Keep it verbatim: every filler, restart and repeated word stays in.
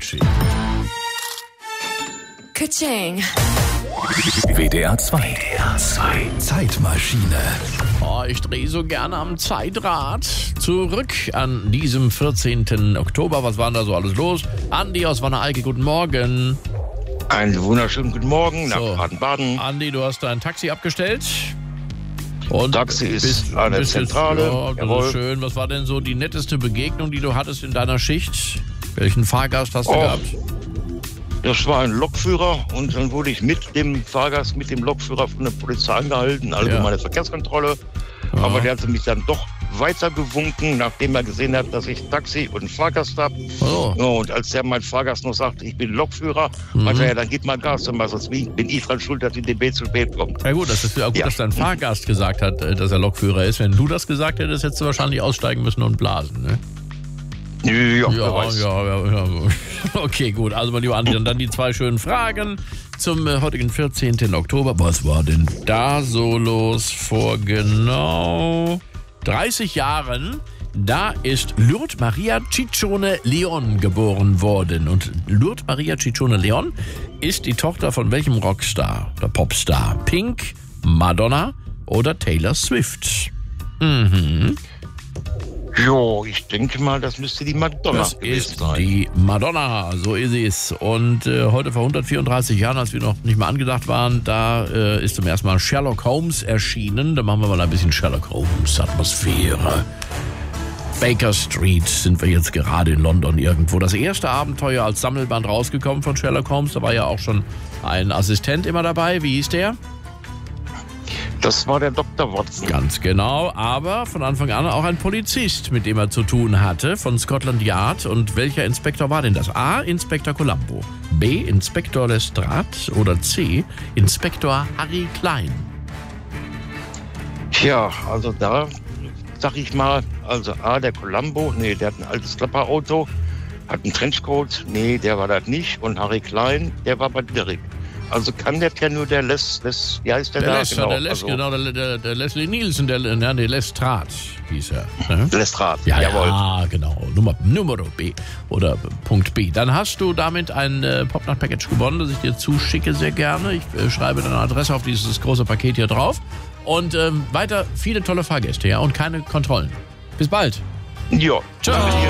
Avicii. Ka-ching. W D R zwei. W D R zwei. Zeitmaschine. Oh, ich drehe so gerne am Zeitrad. Zurück an diesem vierzehnten Oktober. Was war denn da so alles los? Andi aus Wanne-Eickel, guten Morgen. Einen wunderschönen guten Morgen nach So. Baden-Baden. Andi, du hast dein Taxi abgestellt. Und Taxi ist bist- an der bist jetzt- Zentrale. Ja, das Jawohl. ist schön. Was war denn so die netteste Begegnung, die du hattest in deiner Schicht? Welchen Fahrgast hast du Oh. gehabt? Das war ein Lokführer und dann wurde ich mit dem Fahrgast, mit dem Lokführer von der Polizei angehalten, allgemeine Ja. Verkehrskontrolle. Ja. Aber der hatte mich dann doch weitergewunken, nachdem er gesehen hat, dass ich Taxi und Fahrgast habe. Oh. Ja, und als der mein Fahrgast noch sagte, ich bin Lokführer, meinte er, ja, dann gib mal Gas, dann sonst bin ich dran schuld, dass die D B zu spät kommt. Ja gut, das ist ja gut, Ja. dass dein Fahrgast gesagt hat, äh, dass er Lokführer ist. Wenn du das gesagt hättest, hättest du wahrscheinlich aussteigen müssen und blasen, ne? Ja, wer Ja, weiß. ja, ja, ja. Okay, gut. Also, mein lieber Andi, dann, dann die zwei schönen Fragen zum äh, heutigen vierzehnten Oktober. Was war denn da so los vor genau dreißig Jahren? Da ist Lourdes Maria Ciccione Leon geboren worden. Und Lourdes Maria Ciccione Leon ist die Tochter von welchem Rockstar oder Popstar? Pink, Madonna oder Taylor Swift? Mhm. Jo, ich denke mal, das müsste die Madonna Das gewesen ist sein. die Madonna, so ist es. Und äh, heute vor hundertvierunddreißig Jahren, als wir noch nicht mal angedacht waren, da äh, ist zum ersten Mal Sherlock Holmes erschienen. Da machen wir mal ein bisschen Sherlock Holmes Atmosphäre. Baker Street sind wir jetzt gerade in London irgendwo. Das erste Abenteuer als Sammelband rausgekommen von Sherlock Holmes. Da war ja auch schon ein Assistent immer dabei. Wie hieß der? Das war der Doktor Watson. Ganz genau, aber von Anfang an auch ein Polizist, mit dem er zu tun hatte, von Scotland Yard. Und welcher Inspektor war denn das? A. Inspektor Columbo, B. Inspektor Lestrade oder C. Inspektor Harry Klein? Tja, also da sag ich mal, also A, der Columbo, nee, der hat ein altes Klapperauto, hat einen Trenchcoat, nee, der war das nicht. Und Harry Klein, der war bei Derrick. Also kann der ja nur der Les, Les, wie heißt der, Der da? Lester, der, Les, also, genau, der, der, der Leslie Nielsen, der, ja, der Lestrade hieß er. Ne? Lestrade, Ja, jawohl. ja, genau. Nummer, Nummer B oder Punkt B. Dann hast du damit ein äh, Popnacht-Package gewonnen, das ich dir zuschicke sehr gerne. Ich äh, schreibe deine Adresse auf dieses große Paket hier drauf. Und ähm, weiter viele tolle Fahrgäste, ja, und keine Kontrollen. Bis bald. Ja, Ciao. danke dir.